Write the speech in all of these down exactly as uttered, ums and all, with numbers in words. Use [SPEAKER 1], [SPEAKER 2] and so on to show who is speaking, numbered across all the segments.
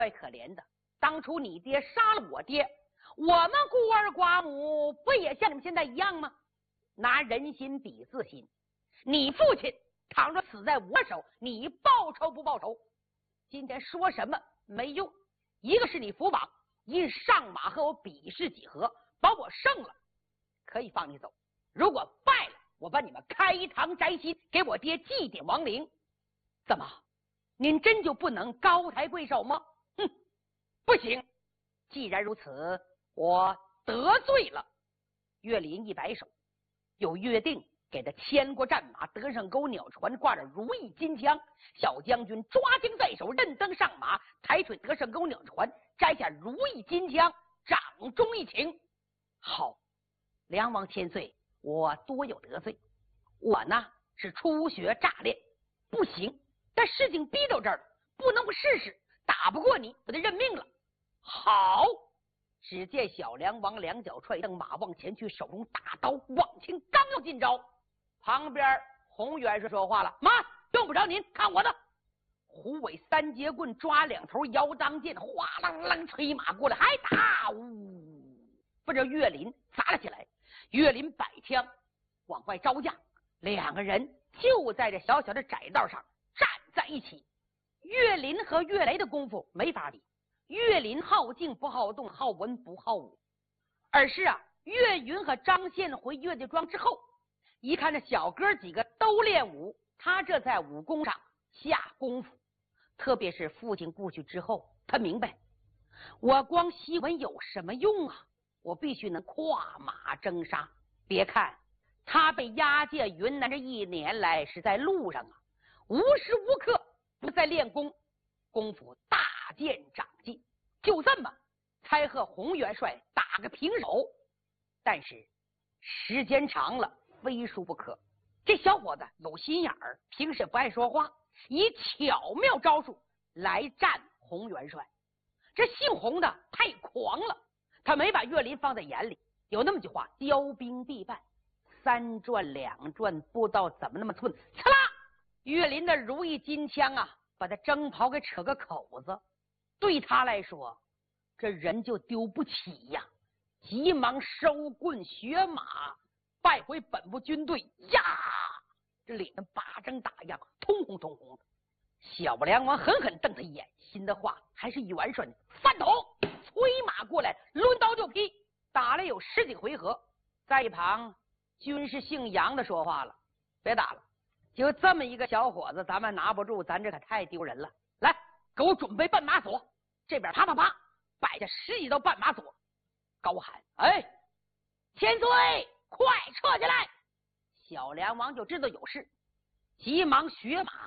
[SPEAKER 1] 怪可怜的，当初你爹杀了我爹，我们孤儿寡母不也像你们现在一样吗？拿人心比自心，你父亲倘若死在我手，你报仇不报仇？今天说什么没用，一个是你福榜，一上马和我比试几何，把我胜了可以放你走，如果败了，我把你们开堂摘心，给我爹祭奠亡灵。怎么，您真就不能高抬贵手吗？哼，不行，既然如此，我得罪了。岳林一摆手，有约定给他牵过战马，德胜沟鸟船挂着如意金枪，小将军抓经在手，任登上马，抬腿德胜沟鸟船，摘下如意金枪，掌中一擎。好，梁王千岁，我多有得罪，我呢是初学乍练，不行，但事情逼到这儿了，不能不试试，打不过你，我就认命了。好，只见小梁王两脚踹蹬，马往前去，手中大刀往前刚要进招，旁边洪元帅说话了：妈，用不着您，看我的。虎尾三节棍抓两头，摇当剑，哗啷啷催马过来，还打，呜，奔着岳林砸了起来。岳林摆枪往外招架，两个人就在这小小的窄道上站在一起。岳林和岳雷的功夫没法比，岳林好静不好动，好文不好武。而是啊，岳云和张宪回岳家庄之后，一看这小哥几个都练武，他这在武功上下功夫。特别是父亲故去之后，他明白我光习文有什么用啊，我必须能跨马征沙。别看他被押解云南这一年来是在路上啊，无时无刻不在练功，功夫大见长进，就这么才和洪元帅打个平手。但是时间长了，非输不可。这小伙子有心眼儿，平时不爱说话，以巧妙招数来战洪元帅。这姓洪的太狂了，他没把岳林放在眼里。有那么句话，骄兵必败，三转两转不知道怎么那么寸，刺啦，岳林的如意金枪啊，把他征袍给扯个口子。对他来说，这人就丢不起呀，急忙收棍学马，败回本部军队呀，这脸跟巴掌打一样，通红通红的。小梁王狠狠瞪他一眼，心的话还是元帅呢，饭桶，催马过来，抡刀就劈，打了有十几回合。在一旁军师姓杨的说话了：别打了，就这么一个小伙子，咱们拿不住，咱这可太丢人了。来，给我准备绊马索。这边啪啪啪摆下十几道绊马索，高喊：哎，千岁，快撤下来！小梁王就知道有事，急忙学马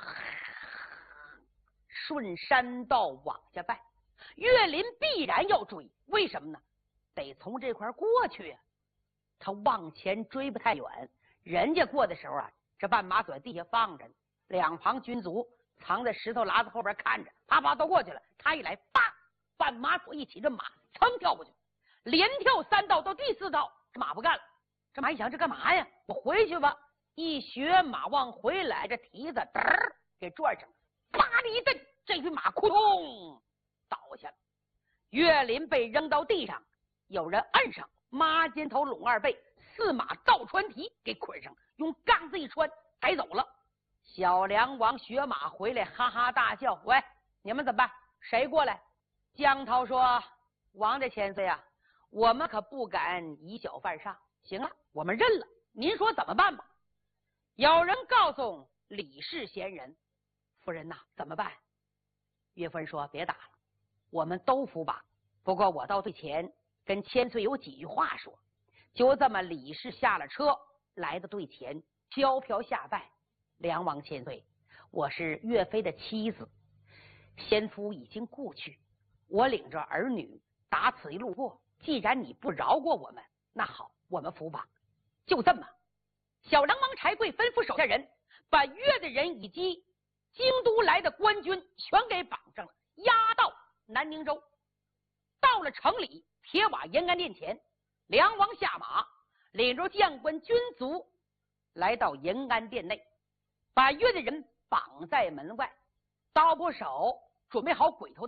[SPEAKER 1] 顺山道往下拜。岳林必然要追，为什么呢？得从这块过去啊。他往前追不太远，人家过的时候啊，这绊马索地下放着呢，两旁军卒藏在石头栏子后边看着，啪啪都过去了。他一来，叭，绊马索一起，这马噌跳过去，连跳三道，到第四道，这马不干了。这马一想，这干嘛呀？我回去吧。一学马往回来，这蹄子嘚儿给转上，啪的一蹬，这匹马扑通倒下了。岳林被扔到地上，有人摁上，马肩头拢二背，四马倒穿蹄给捆上，用杠子一穿，抬走了。小梁王学马回来，哈哈大笑：喂，你们怎么办？谁过来？江涛说：王家千岁啊，我们可不敢以小犯上。行了，我们认了，您说怎么办吧？有人告诉李氏贤人：夫人呐，怎么办？岳夫人说：别打了，我们都服吧。不过我到最前跟千岁有几句话说。就这么，李氏下了车，来到队前，飘飘下拜：梁王千岁，我是岳飞的妻子，先夫已经故去，我领着儿女打此一路过，既然你不饶过我们，那好，我们服吧。就这么，小梁王柴贵吩咐手下人把岳的人以及京都来的官军全给绑上了，押到南宁州。到了城里铁瓦延安殿前，梁王下马，领着将官军卒来到延安殿内，把岳的人绑在门外，刀把手准备好鬼头刀，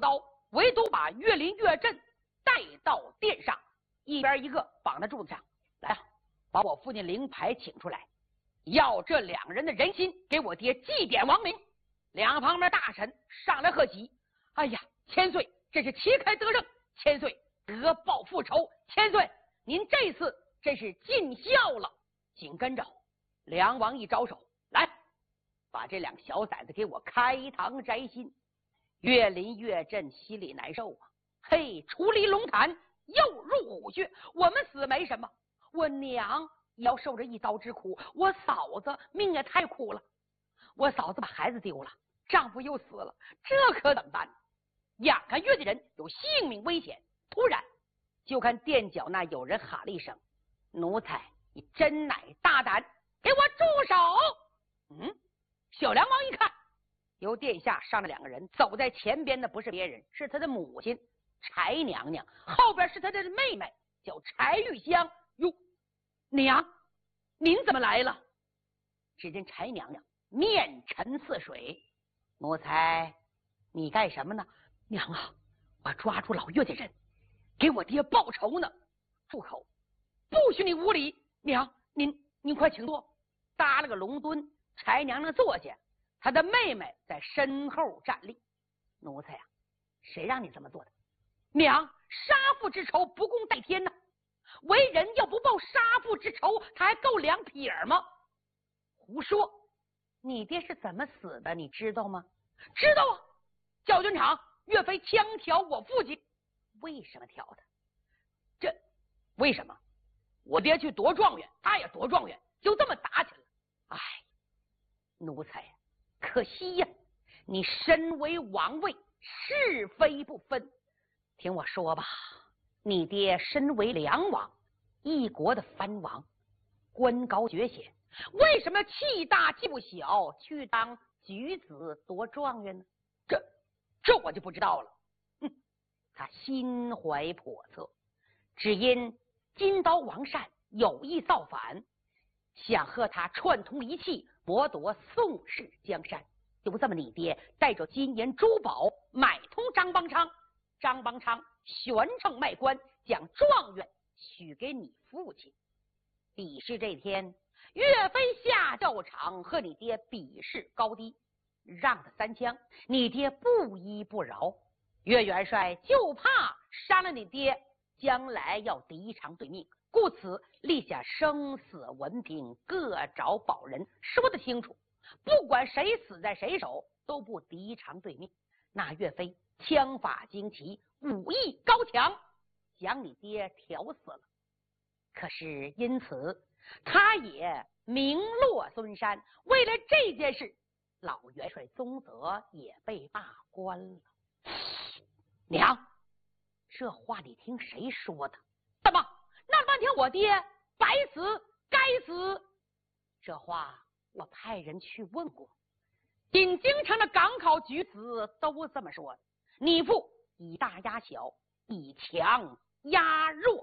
[SPEAKER 1] 唯独把岳林、岳震带到殿上，一边一个绑在柱子上。来啊，把我父亲灵牌请出来，要这两人的人心，给我爹祭奠亡灵。两旁边大臣上来贺喜。哎呀，千岁，这是旗开得胜，千岁得报复仇，千岁您这次真是尽孝了。紧跟着梁王一招手，来，把这两个小崽子给我开膛摘心。岳林、岳震心里难受啊！嘿，出离龙潭，又入虎穴，我们死没什么，我娘也要受着一刀之苦，我嫂子命也太苦了。我嫂子把孩子丢了，丈夫又死了，这可怎么办？眼看岳家人有性命危险，突然就看垫脚那有人喊了一声：“奴才，你真乃大胆，给我住手！”嗯，小梁王一看，由殿下上来两个人，走在前边的不是别人，是他的母亲柴娘娘，后边是他的妹妹叫柴玉香。哟，娘，您怎么来了？只见柴娘娘面沉似水：“奴才，你干什么呢？”“娘啊，我抓住老岳家人，给我爹报仇呢。”“住口，不许你无礼！”“娘，您您快请坐。”搭了个龙墩，柴娘娘坐下，她的妹妹在身后站立。“奴才呀、啊，谁让你这么做的？”“娘，杀父之仇不共戴天呐！为人要不报杀父之仇，他还够两撇吗？”“胡说！你爹是怎么死的？你知道吗？”“知道啊，教军场岳飞枪挑我父亲。”“为什么挑的？”“这为什么？我爹去夺状元，他也夺状元，就这么打起来了。哎，奴才呀，可惜呀，你身为王位，是非不分。听我说吧，你爹身为梁王，一国的藩王，官高爵显，为什么气大气不小，去当举子夺状元呢？这这我就不知道了。哼，他心怀叵测，只因金刀王禅有意造反，想和他串通一气，博夺宋氏江山。就这么，你爹带着金银珠宝买通张邦昌，张邦昌悬秤卖官，将状元许给你父亲。比试这天，岳飞下教场和你爹比试高低，让他三枪，你爹不依不饶。岳元帅就怕杀了你爹，将来要敌偿对命，故此立下生死文凭，各找保人，说得清楚，不管谁死在谁手，都不敌偿对命。那岳飞枪法精奇，武艺高强，将你爹挑死了。可是因此他也名落孙山，为了这件事，老元帅宗泽也被罢官了。娘，这话你听谁说的？怎么那半天我爹白死该死？这话我派人去问过，锦京城的港口举子都这么说的。你父以大压小，以强压弱。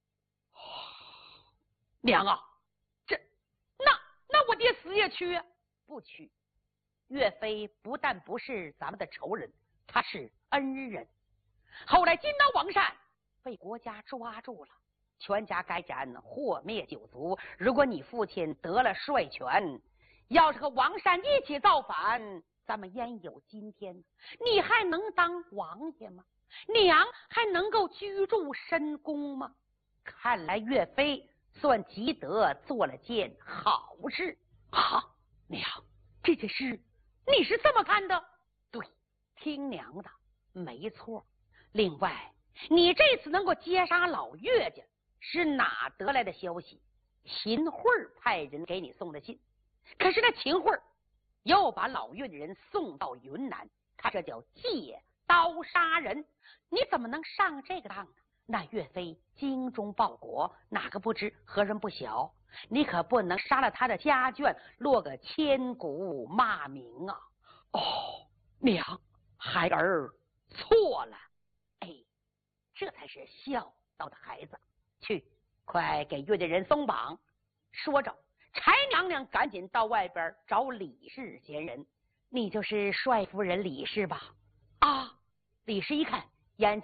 [SPEAKER 1] 娘啊，这那那我爹死也屈啊？不屈。岳飞不但不是咱们的仇人，他是恩人。后来金刀王禅被国家抓住了，全家该斩，祸灭九族。如果你父亲得了帅权，要是和王禅一起造反，咱们焉有今天？你还能当王爷吗？娘还能够居住深宫吗？看来岳飞算积德，做了件好事啊！娘，这件事你是这么看的？对，听娘的，没错。另外，你这次能够接杀老岳家，是哪得来的消息？秦桧派人给你送的信，可是那秦桧又把老岳的人送到云南，他这叫借刀杀人，你怎么能上这个当呢？那岳飞精忠报国，哪个不知，何人不晓？你可不能杀了他的家眷，落个千古骂名啊！哦，娘，孩儿错了。哎，这才是孝道的孩子。去，快给岳家人松绑。说着，柴娘娘赶紧到外边找李氏贤人。你就是帅夫人李氏吧？啊！李氏一看，